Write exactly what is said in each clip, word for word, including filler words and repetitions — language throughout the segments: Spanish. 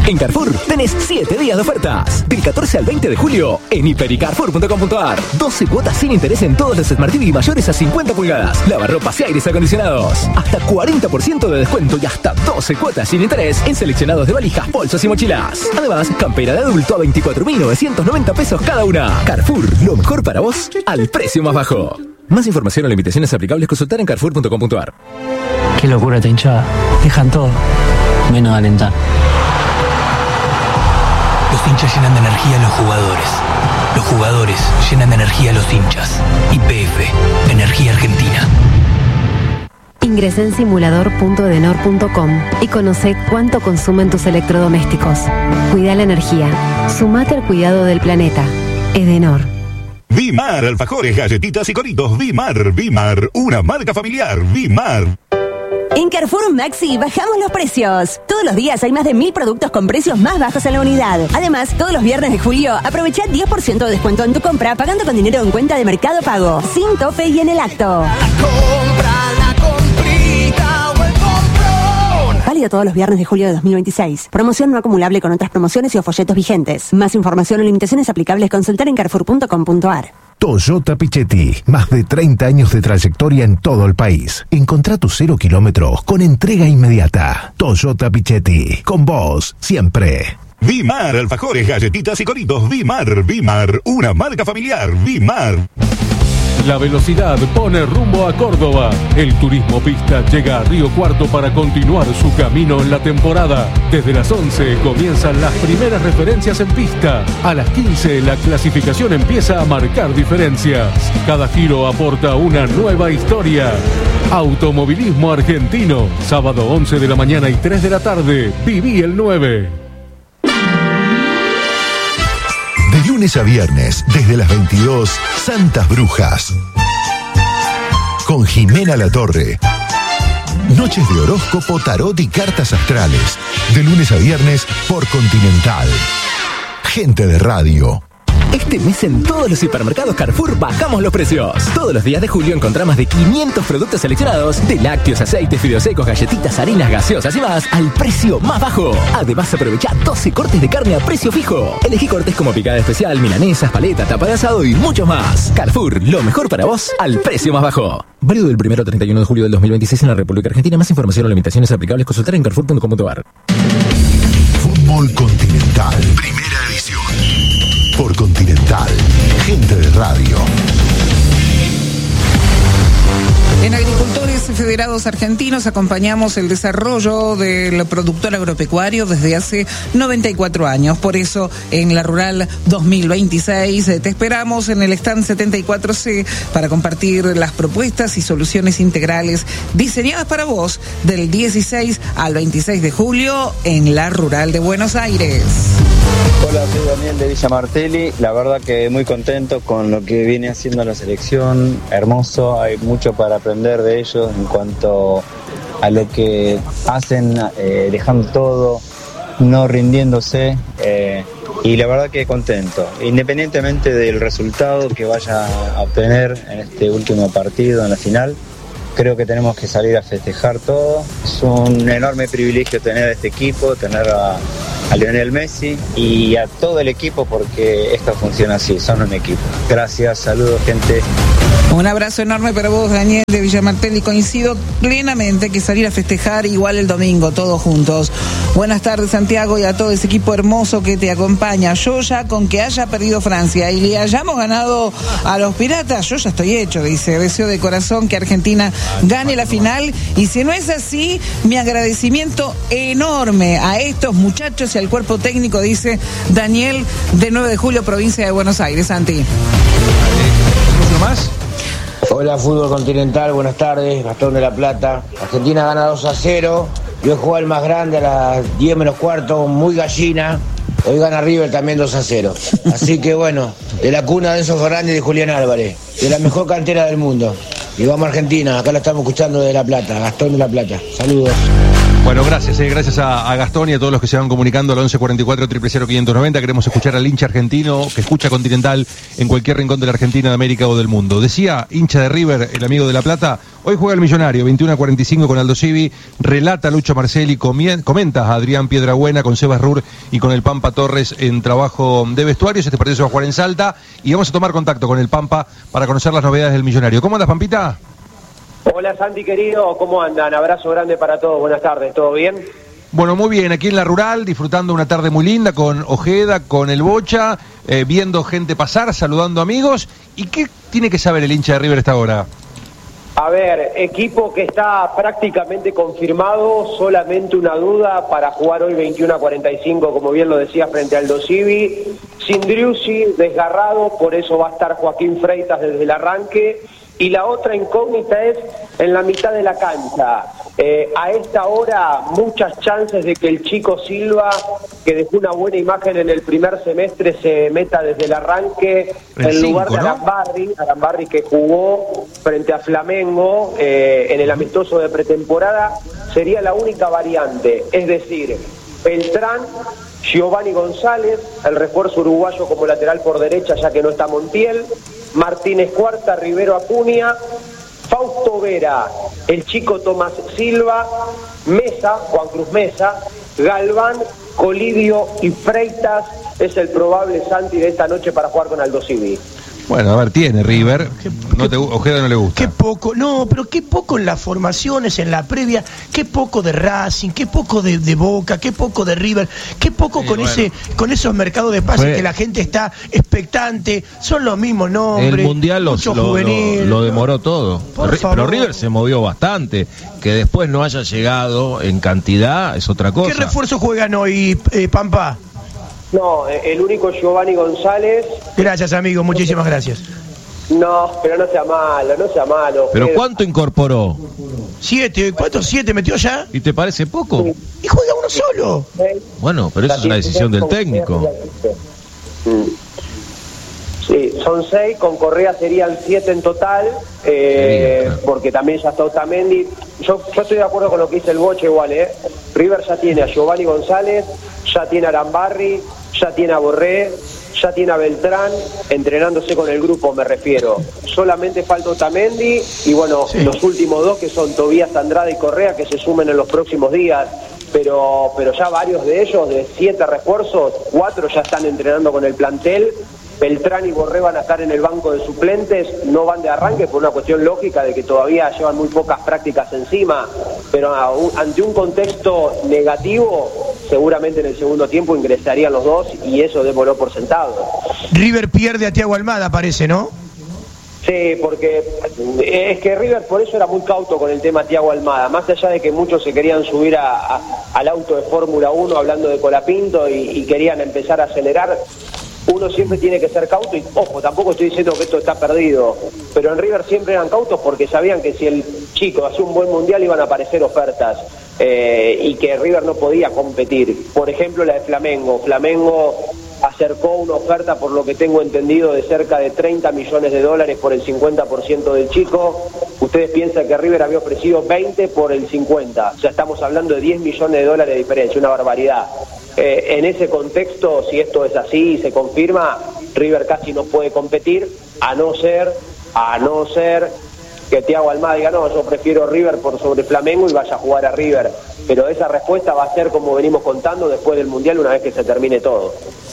En Carrefour tenés siete días de ofertas. Del catorce al veinte de julio en hiper y carrefour punto com punto a r. doce cuotas sin interés en todos los Smart T V mayores a cincuenta pulgadas. Lavarropas y aires acondicionados. Hasta cuarenta por ciento de descuento y hasta doce cuotas sin interés en seleccionados de valijas, bolsos y mochilas. Además, campera de adulto a veinticuatro mil novecientos noventa pesos cada una. Carrefour, lo mejor para vos al precio más bajo. Más información o limitaciones aplicables consultar en carrefour punto com punto a r. Qué locura esta hinchada. Dejan todo, menos de alentar. Los hinchas llenan de energía a los jugadores. Los jugadores llenan de energía a los hinchas. Y P F, Energía Argentina. Ingresa en simulador punto edenor punto com y conoce cuánto consumen tus electrodomésticos. Cuida la energía. Sumate al cuidado del planeta. Edenor. Vimar, alfajores, galletitas y coritos. Vimar, Vimar, una marca familiar. Vimar. En Carrefour Maxi bajamos los precios. Todos los días hay más de mil productos con precios más bajos en la unidad. Además, todos los viernes de julio aprovecha diez por ciento de descuento en tu compra pagando con dinero en cuenta de Mercado Pago. Sin tope y en el acto. La compra, la comprita o el comprón. Válido todos los viernes de julio de dos mil veintiséis. Promoción no acumulable con otras promociones y o folletos vigentes. Más información o limitaciones aplicables consultar en carrefour punto com punto a r. Toyota Pichetti, más de treinta años de trayectoria en todo el país. Encontrá tus cero kilómetros con entrega inmediata. Toyota Pichetti, con vos siempre. Vimar, alfajores, galletitas y coritos. Vimar, Vimar, una marca familiar. Vimar. La velocidad pone rumbo a Córdoba. El turismo pista llega a Río Cuarto para continuar su camino en la temporada. Desde las once comienzan las primeras referencias en pista. A las quince la clasificación empieza a marcar diferencias. Cada giro aporta una nueva historia. Automovilismo argentino. Sábado once de la mañana y tres de la tarde. Viví el nueve. De lunes a viernes, desde las veintidós, Santas Brujas. Con Jimena Latorre. Noches de horóscopo, tarot y cartas astrales. De lunes a viernes por Continental. Gente de radio. Este mes en todos los hipermercados Carrefour bajamos los precios. Todos los días de julio encontrás más de quinientos productos seleccionados de lácteos, aceites, fideos secos, galletitas, harinas, gaseosas y más al precio más bajo. Además, aprovecha doce cortes de carne a precio fijo. Elegí cortes como picada especial, milanesas, paleta, tapa de asado y mucho más. Carrefour, lo mejor para vos al precio más bajo. Válido del primero al treinta y uno de julio del dos mil veintiséis en la República Argentina. Más información o limitaciones aplicables consultar en carrefour punto com punto a r. Fútbol Continental. Primera edición. Por Continental. Gente de radio. En Agricultores Federados Argentinos acompañamos el desarrollo del productor agropecuario desde hace noventa y cuatro años. Por eso, en la Rural dos mil veintiséis te esperamos en el stand setenta y cuatro C para compartir las propuestas y soluciones integrales diseñadas para vos del dieciséis al veintiséis de julio en la Rural de Buenos Aires. Hola, soy Daniel de Villa Martelli. La verdad que muy contento con lo que viene haciendo la selección. Hermoso, hay mucho para aprender de ellos en cuanto a lo que hacen, eh, dejando todo, no rindiéndose. Eh, y la verdad que contento, independientemente del resultado que vaya a obtener en este último partido, en la final. Creo que tenemos que salir a festejar todo. Es un enorme privilegio tener a este equipo, tener a, a Lionel Messi y a todo el equipo, porque esto funciona así, son un equipo. Gracias, saludos, gente. Un abrazo enorme para vos, Daniel de Villa Martelli. Coincido plenamente que salir a festejar igual el domingo, todos juntos. Buenas tardes, Santiago, y a todo ese equipo hermoso que te acompaña. Yo ya con que haya perdido Francia y le hayamos ganado a los Piratas, yo ya estoy hecho, dice. Deseo de corazón que Argentina gane la final, y si no es así, mi agradecimiento enorme a estos muchachos y al cuerpo técnico, dice Daniel de nueve de julio, provincia de Buenos Aires. Santi. ¿Mucho más? Hola, Fútbol Continental, buenas tardes, Gastón de la Plata. Argentina gana dos a cero, yo jugué el más grande a las diez menos cuarto, muy gallina. Hoy gana River también dos a cero. Así que bueno, de la cuna de Enzo Fernández y de Julián Álvarez, de la mejor cantera del mundo. Y vamos a Argentina, acá la estamos escuchando de La Plata, Gastón de la Plata. Saludos. Bueno, gracias, eh, gracias a, a Gastón y a todos los que se van comunicando al once cuarenta y cuatro, cero cero quinientos noventa. Queremos escuchar al hincha argentino que escucha Continental en cualquier rincón de la Argentina, de América o del mundo. Decía, hincha de River, el amigo de La Plata, hoy juega el Millonario, veintiuno a cuarenta y cinco con Aldo Civi, relata Lucho Marcelli, comien- comenta a Adrián Piedrabuena con Sebas Rur y con el Pampa Torres en trabajo de vestuarios. Este partido se va a jugar en Salta y vamos a tomar contacto con el Pampa para conocer las novedades del Millonario. ¿Cómo andas, Pampita? Hola Santi querido, ¿cómo andan? Abrazo grande para todos, buenas tardes, ¿todo bien? Bueno, muy bien, aquí en la Rural, disfrutando una tarde muy linda con Ojeda, con el Bocha, eh, viendo gente pasar, saludando amigos. ¿Y qué tiene que saber el hincha de River a esta hora? A ver, equipo que está prácticamente confirmado, solamente una duda para jugar hoy veintiuno a cuarenta y cinco, como bien lo decía, frente al Dosivi. Sindriussi desgarrado, por eso va a estar Joaquín Freitas desde el arranque. Y la otra incógnita es en la mitad de la cancha. Eh, a esta hora muchas chances de que el chico Silva, que dejó una buena imagen en el primer semestre, se meta desde el arranque el en cinco, lugar de Arambarri, ¿no? Arambarri que jugó frente a Flamengo eh, en el amistoso de pretemporada, sería la única variante. Es decir, Beltrán, Giovanni González, el refuerzo uruguayo como lateral por derecha ya que no está Montiel, Martínez Cuarta, Rivero Acuña, Fausto Vera, el chico Tomás Silva, Mesa, Juan Cruz Mesa, Galván, Colidio y Freitas es el probable Santi de esta noche para jugar con Aldo Civi. Bueno, a ver, tiene River, ¿Qué, no te, Ojeda no le gusta. Qué poco, no, pero qué poco en las formaciones, en la previa, qué poco de Racing, qué poco de, de Boca, qué poco de River, qué poco sí, con bueno. ese con esos mercados de pases Fue... que la gente está expectante, son los mismos nombres. El Mundial los, lo, lo, lo demoró todo, Por pero River se movió bastante, que después no haya llegado en cantidad es otra cosa. ¿Qué refuerzos juegan hoy, eh, Pampa? No, el único Giovanni González. Gracias, amigo, muchísimas gracias. No, pero no sea malo, no sea malo. ¿Pero Pedro. ¿Cuánto incorporó? Siete, ¿cuánto? ¿Siete metió ya? ¿Y te parece poco? Sí. Y juega uno solo. Bueno, pero eso es una decisión del técnico. Sí, son seis, con Correa serían siete en total, eh, sí, claro. Porque también ya está Otamendi. Yo, yo estoy de acuerdo con lo que dice el Boche igual, ¿eh? River ya tiene a Giovanni González, ya tiene a Arambarri, ya tiene a Borré, ya tiene a Beltrán, entrenándose con el grupo me refiero. Solamente falta Otamendi y bueno, sí. Los últimos dos que son Tobías Andrade y Correa que se sumen en los próximos días. Pero, pero ya varios de ellos, de siete refuerzos, cuatro ya están entrenando con el plantel. Beltrán y Borré van a estar en el banco de suplentes, no van de arranque por una cuestión lógica de que todavía llevan muy pocas prácticas encima, pero a un, ante un contexto negativo, seguramente en el segundo tiempo ingresarían los dos y eso démoslo por sentado. River pierde a Thiago Almada, parece, ¿no? Sí, porque es que River por eso era muy cauto con el tema Thiago Almada, más allá de que muchos se querían subir a, a, al auto de Fórmula uno hablando de Colapinto y, y querían empezar a acelerar. Uno siempre tiene que ser cauto y, ojo, tampoco estoy diciendo que esto está perdido, pero en River siempre eran cautos porque sabían que si el chico hacía un buen mundial iban a aparecer ofertas eh, y que River no podía competir. Por ejemplo, la de Flamengo. Flamengo acercó una oferta, por lo que tengo entendido, de cerca de treinta millones de dólares por el cincuenta por ciento del chico. Ustedes piensan que River había ofrecido veinte por el cincuenta, o sea, estamos hablando de diez millones de dólares de diferencia, una barbaridad. Eh, en ese contexto, si esto es así y se confirma, River casi no puede competir, a no ser, a no ser que Thiago Almada diga, no, yo prefiero River por sobre Flamengo y vaya a jugar a River. Pero esa respuesta va a ser como venimos contando después del Mundial, una vez que se termine todo.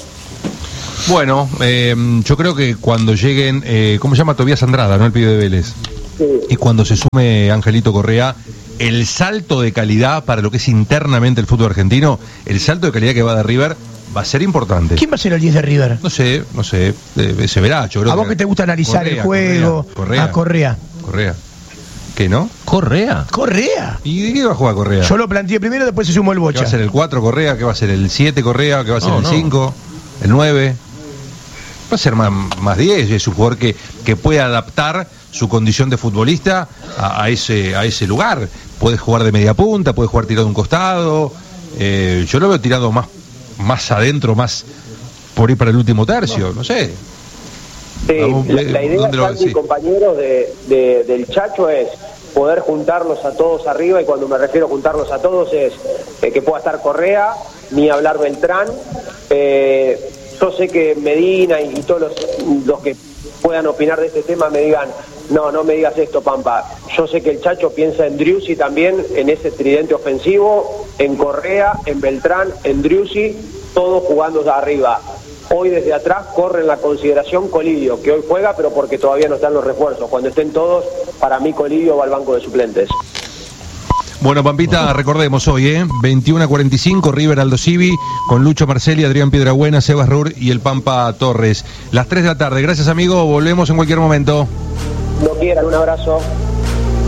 Bueno, eh, yo creo que cuando lleguen, eh, ¿cómo se llama? Tobías Andrada, ¿no? El pibe de Vélez. Sí. Y cuando se sume Angelito Correa, el salto de calidad para lo que es internamente el fútbol argentino, el salto de calidad que va de River va a ser importante. ¿Quién va a ser el diez de River? No sé, no sé, eh, se verá. Yo creo a vos que, que te gusta analizar Correa, el juego. Correa, a Correa. Correa. ¿Qué, no? Correa. Correa. ¿Y de qué va a jugar Correa? Yo lo planteé primero, después se sumó el Bocha. ¿Qué va a ser el cuatro Correa? ¿Qué va a ser el siete Correa? ¿Qué va a ser no, el no. cinco? ¿El nueve? Va a ser más, más diez, es un jugador que, que puede adaptar su condición de futbolista a, a, ese, a ese lugar. Puede jugar de media punta, puede jugar tirado a un costado. Eh, yo lo veo tirado más, más adentro, más por ir para el último tercio, no sé. Sí, la, la idea, Santi, compañeros, de, de, del Chacho es poder juntarlos a todos arriba, y cuando me refiero a juntarlos a todos es eh, que pueda estar Correa, ni hablar Beltrán. Eh, yo sé que Medina y, y todos los, los que puedan opinar de este tema me digan, no, no me digas esto, Pampa. Yo sé que el Chacho piensa en Driussi también, en ese tridente ofensivo, en Correa, en Beltrán, en Driussi, todos jugando arriba. Hoy desde atrás corre en la consideración Colidio, que hoy juega, pero porque todavía no están los refuerzos. Cuando estén todos, para mí Colidio va al banco de suplentes. Bueno, Pampita, recordemos hoy, ¿eh? veintiuno a cuarenta y cinco, River Aldo Civi, con Lucho Marcelli, Adrián Piedrabuena, Sebas Rur y el Pampa Torres. Las tres de la tarde. Gracias, amigo. Volvemos en cualquier momento. Lo quieran, un abrazo.